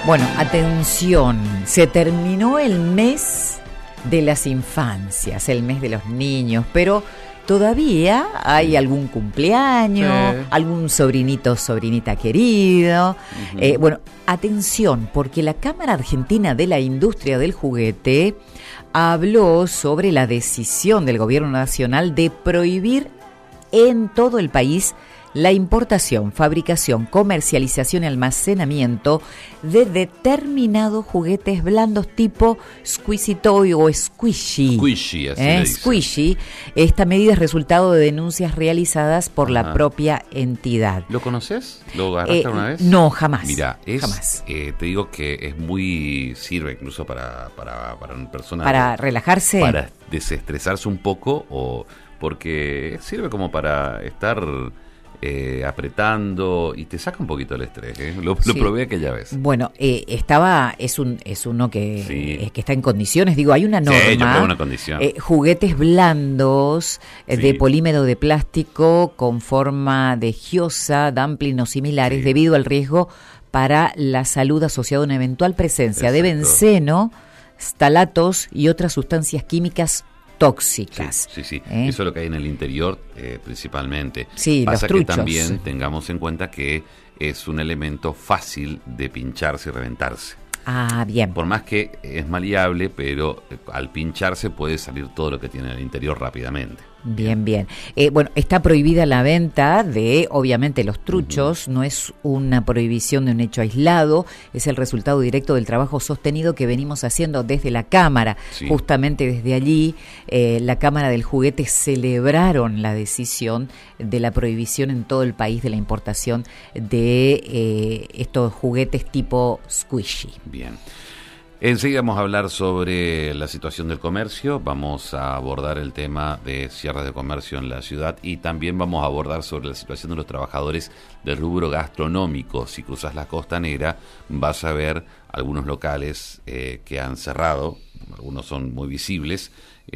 Bueno, atención, se terminó el mes de las infancias, el mes de los niños, pero todavía hay algún cumpleaños, algún sobrinito, sobrinita querido. Bueno, atención, porque la Cámara Argentina de la Industria del Juguete habló sobre la decisión del Gobierno Nacional de prohibir en todo el país la importación, fabricación, comercialización y almacenamiento de determinados juguetes blandos tipo Squeezy Toy o Squishy. Squishy, así le dicen. Squishy. Esta medida es resultado de denuncias realizadas por la propia entidad. ¿Lo conoces? ¿Lo agarraste alguna vez? No, jamás. Mira, jamás. Te digo que es muy... sirve incluso para una persona... Para relajarse. Para desestresarse un poco, o porque sirve como para estar... apretando y te saca un poquito el estrés. Lo probé aquella vez. Bueno, es uno que está en condiciones. Digo, hay una norma. Sí, yo probé una condición. Juguetes blandos de polímero de plástico con forma de giosa, dumpling o similares, debido al riesgo para la salud asociado a una eventual presencia de benceno, ftalatos y otras sustancias químicas tóxicas. Sí. Eso es lo que hay en el interior principalmente. Sí, pasa los truchos. Que también tengamos en cuenta que es un elemento fácil de pincharse y reventarse. Ah, bien. Por más que es maleable, pero al pincharse puede salir todo lo que tiene en el interior rápidamente. Bien. Bueno, está prohibida la venta de, obviamente, los truchos. No es una prohibición de un hecho aislado, es el resultado directo del trabajo sostenido que venimos haciendo desde la Cámara. Justamente desde allí, la Cámara del Juguete celebraron la decisión de la prohibición en todo el país de la importación de estos juguetes tipo Squishy. Bien. Enseguida vamos a hablar sobre la situación del comercio, vamos a abordar el tema de cierres de comercio en la ciudad y también vamos a abordar sobre la situación de los trabajadores del rubro gastronómico. Si cruzas la costanera vas a ver algunos locales que han cerrado, algunos son muy visibles,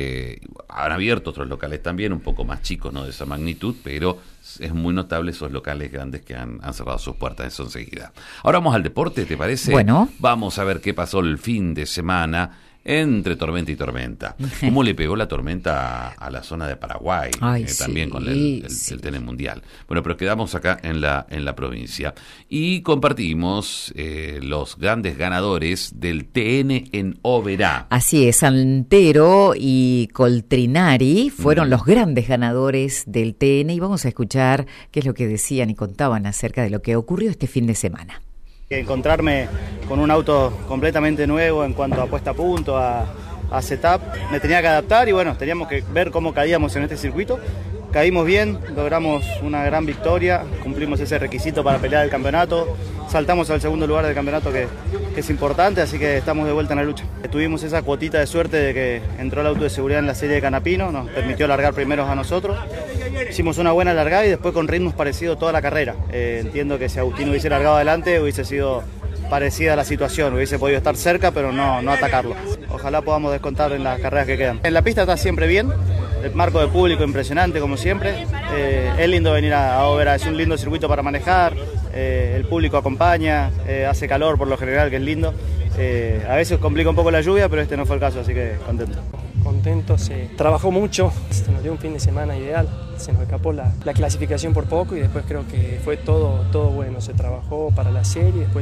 han abierto otros locales también, un poco más chicos, no de esa magnitud, pero es muy notable esos locales grandes que han cerrado sus puertas. Eso enseguida. Ahora vamos al deporte, ¿te parece? Bueno. Vamos a ver qué pasó el fin de semana entre tormenta y tormenta. ¿Cómo le pegó la tormenta a la zona de Paraguay? También con el TN Mundial. Bueno, pero quedamos acá en la provincia. Y compartimos los grandes ganadores del TN en Oberá. Así es, Santero y Coltrinari fueron los grandes ganadores del TN y vamos a escuchar qué es lo que decían y contaban acerca de lo que ocurrió este fin de semana. Encontrarme con un auto completamente nuevo en cuanto a puesta a punto, a setup, me tenía que adaptar y bueno, teníamos que ver cómo caíamos en este circuito. Caímos bien, logramos una gran victoria, cumplimos ese requisito para pelear el campeonato, saltamos al segundo lugar del campeonato que es importante, así que estamos de vuelta en la lucha. Tuvimos esa cuotita de suerte de que entró el auto de seguridad en la serie de Canapino, nos permitió largar primeros a nosotros. Hicimos una buena largada y después con ritmos parecidos toda la carrera. Entiendo que si Agustín hubiese largado adelante hubiese sido parecida a la situación, hubiese podido estar cerca pero no atacarlo. Ojalá podamos descontar en las carreras que quedan. En la pista está siempre bien, el marco de público impresionante como siempre, es lindo venir a Oberá, es un lindo circuito para manejar, el público acompaña, hace calor por lo general que es lindo, a veces complica un poco la lluvia pero este no fue el caso, así que contento. Contento, se trabajó mucho, se nos dio un fin de semana ideal, se nos escapó la clasificación por poco y después creo que fue todo bueno, se trabajó para la serie, después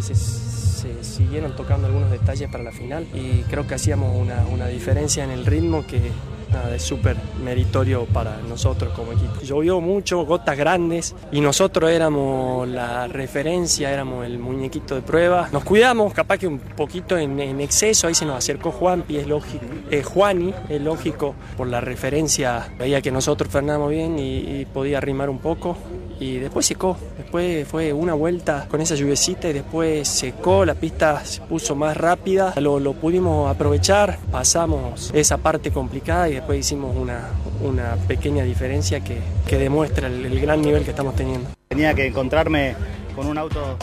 se siguieron tocando algunos detalles para la final y creo que hacíamos una diferencia en el ritmo que es súper meritorio para nosotros como equipo. Llovió mucho, gotas grandes y nosotros éramos la referencia, éramos el muñequito de prueba. Nos cuidamos, capaz que un poquito en exceso, ahí se nos acercó Juanpi, es lógico, Juani, es lógico, por la referencia, veía que nosotros frenábamos bien y podía arrimar un poco y después secó, después fue una vuelta con esa lluviecita y después secó, la pista se puso más rápida, lo pudimos aprovechar, pasamos esa parte complicada y después hicimos una pequeña diferencia que demuestra el gran nivel que estamos teniendo. Tenía que encontrarme con un auto...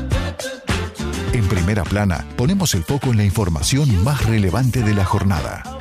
En Primera Plana ponemos el foco en la información más relevante de la jornada.